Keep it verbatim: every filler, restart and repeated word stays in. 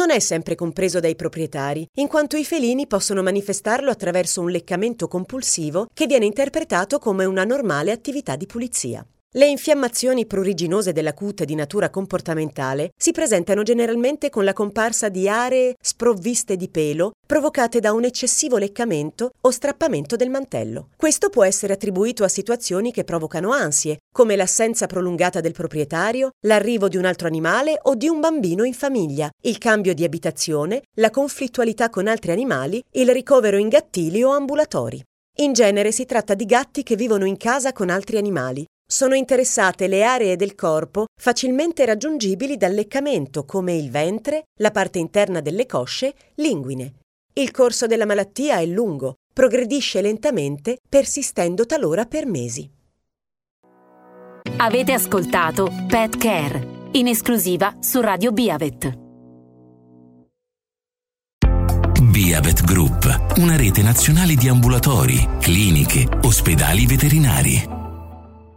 non è sempre compreso dai proprietari, in quanto i felini possono manifestarlo attraverso un leccamento compulsivo che viene interpretato come una normale attività di pulizia. Le infiammazioni pruriginose della cute di natura comportamentale si presentano generalmente con la comparsa di aree sprovviste di pelo provocate da un eccessivo leccamento o strappamento del mantello. Questo può essere attribuito a situazioni che provocano ansie, come l'assenza prolungata del proprietario, l'arrivo di un altro animale o di un bambino in famiglia, il cambio di abitazione, la conflittualità con altri animali, il ricovero in gattili o ambulatori. In genere si tratta di gatti che vivono in casa con altri animali. Sono interessate le aree del corpo facilmente raggiungibili dal leccamento, come il ventre, la parte interna delle cosce, l'inguine. Il corso della malattia è lungo, progredisce lentamente, persistendo talora per mesi. Avete ascoltato Pet Care, in esclusiva su Radio Biavet. Biavet Group, una rete nazionale di ambulatori, cliniche, ospedali veterinari.